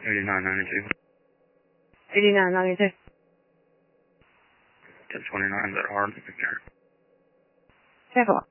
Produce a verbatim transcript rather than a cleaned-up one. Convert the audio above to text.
eighty-nine ninety-two. eighty-nine ninety-two. ten twenty-nine, is that hard? Okay. ten four.